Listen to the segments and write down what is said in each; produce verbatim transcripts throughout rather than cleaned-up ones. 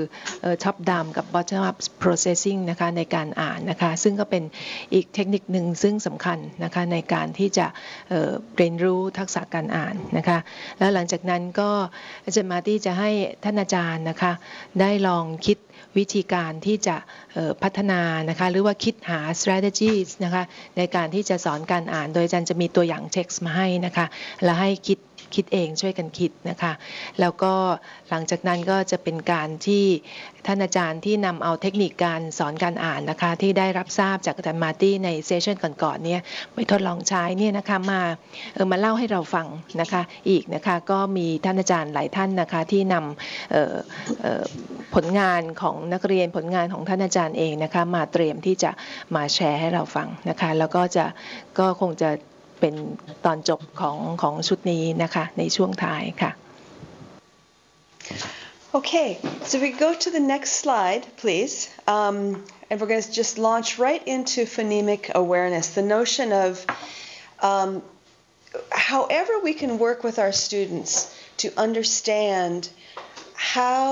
top down กับ bottom up processing นะคะในการอ่านนะคะซึ่งก็เป็นอีกเทคนิคหนึ่งซึ่งสำคัญนะคะในการที่จะเอ่อเรียนรู้ทักษะการอ่านนะคะแล้วหลังจากนั้นก็อาจารย์มาร์ตี้จะให้ท่านอาจารย์นะคะได้ลองคิดวิธีการที่จะพัฒนานะคะหรือว่าคิดหา strategies นะคะในการที่จะสอนการอ่านโดยอาจารย์จะมีตัวอย่าง text มาให้นะคะแล้วให้คิดคิดเองช่วยกันคิดนะคะแล้วก็หลังจากนั้นก็จะเป็นการที่ท่านอาจารย์ที่นำเอาเทคนิคการสอนการอ่านนะคะที่ได้รับทราบจากอาจารย์มาร์ตี้ในเซสชันก่อนๆเนี่ยไปทดลองใช้เนี่ยนะคะมาเออมาเล่าให้เราฟังนะคะอีกนะคะก็มีท่านอาจารย์หลายท่านนะคะที่นำเอ่อเอ่อผลงานของนักเรียนผลงานของท่านอาจารย์เองนะคะมาเตรียมที่จะมาแชร์ให้เราฟังนะคะแล้วก็จะก็คงจะเป็นตอนจบของของชุดนี้นะคะในช่วงท้ายค่ะ Okay, so we go to the next slide, please. Um, and we're going to just launch right into phonemic awareness, the notion of um, however we can work with our students to understand how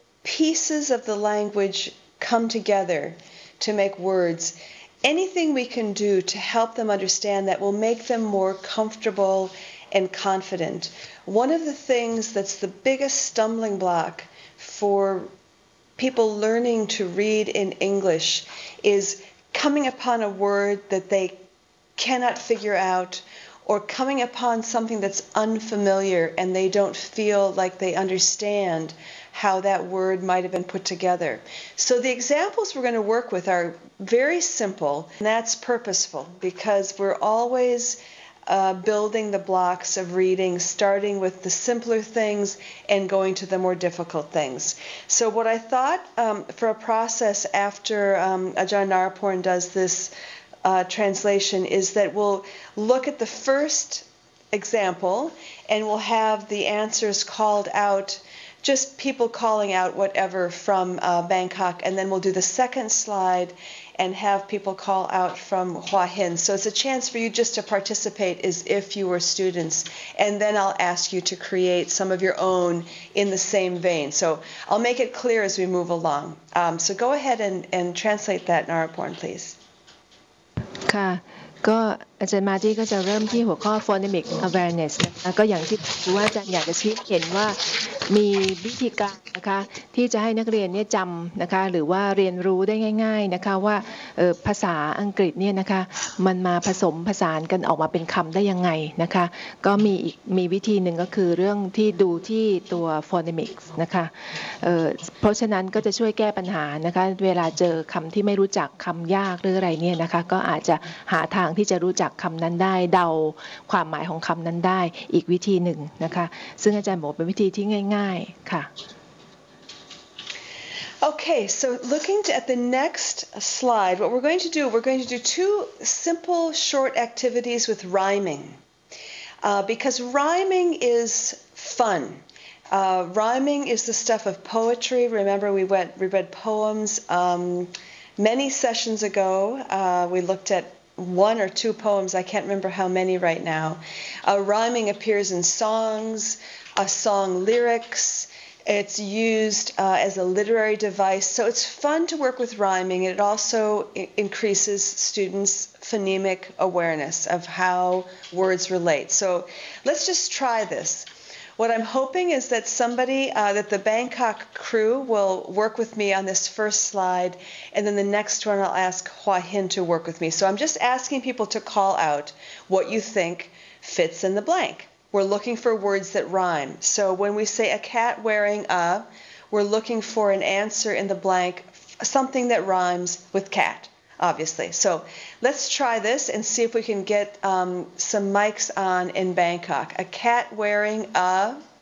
pieces of the language come together to make words. Anything we can do to help them understand that will make them more comfortable and confident. One of the things that's the biggest stumbling block for people learning to read in English is coming upon a word that they cannot figure out or coming upon something that's unfamiliar and they don't feel like they understand how that word might have been put together. So the examples we're going to work with are very simple, and that's purposeful because we're always uh, building the blocks of reading, starting with the simpler things and going to the more difficult things. So what I thought um, for a process after um, Ajahn Naraporn does this uh, translation is that we'll look at the first example and we'll have the answers called out, just people calling out whatever from uh, Bangkok, and then we'll do the second slide and have people call out from Hua Hin. So it's a chance for you just to participate as if you were students, and then I'll ask you to create some of your own in the same vein. So I'll make it clear as we move along. Um, so go ahead and, and translate that, Naraporn, please. ค่ะก็อาจารย์มาที่ก็จะเริ่มที่หัวข้อ phonemic awareness นะคะก็อย่างที่รู้ว่าอาจารย์อยากจะชี้เห็นว่ามีวิธีการนะคะที่จะให้นักเรียนเนี่ยจำนะคะหรือว่าเรียนรู้ได้ง่ายๆนะคะว่าภาษาอังกฤษเนี่ยนะคะมันมาผสมผสานกันออกมาเป็นคำได้ยังไงนะคะก็มีอีกมีวิธีหนึ่งก็คือเรื่องที่ดูที่ตัว phonemics นะคะเอ่อเพราะฉะนั้นก็จะช่วยแก้ปัญหานะคะเวลาเจอคำที่ไม่รู้จักคำยากหรืออะไรเนี่ยนะคะก็อาจจะหาทางที่จะรู้จักคำนั้นได้เดาความหมายของคำนั้นได้อีกวิธีหนึ่งนะคะซึ่งอาจารย์บอกเป็นวิธีที่ง่ายๆค่ะ Okay, so looking at the next slide, what we're going to do, we're going to do two simple short activities with rhyming uh, because rhyming is fun. Uh, rhyming is the stuff of poetry. Remember, we went we read poems um, many sessions ago. Uh, we looked at one or two poems. I can't remember how many right now. Uh, rhyming appears in songs, uh, song lyrics. It's used uh, as a literary device. So it's fun to work with rhyming. It also increases students' phonemic awareness of how words relate. So let's just try this. What I'm hoping is that somebody, uh, that the Bangkok crew will work with me on this first slide, and then the next one I'll ask Hua Hin to work with me. So I'm just asking people to call out what you think fits in the blank. We're looking for words that rhyme. So when we say a cat wearing a, we're looking for an answer in the blank, something that rhymes with cat, obviously. So let's try this and see if we can get um, some mics on in Bangkok. A cat wearing a,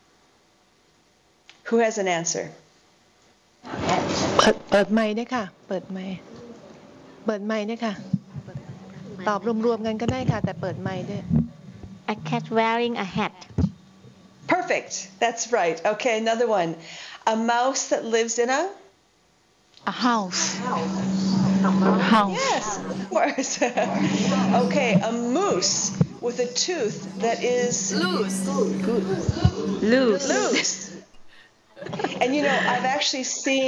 who has an answer? เปิดเปิดไมค์ด้วยค่ะเปิดไมค์เปิดไมค์ด้วยค่ะตอบรวมๆกันก็ได้ค่ะแต่เปิดไมค์ด้วย A cat wearing a hat. Perfect. That's right. Okay, another one. A mouse that lives in a? A house. House. Yes, of course. Okay, a moose with a tooth that is loose. Loose. Loose. And you know, I've actually seen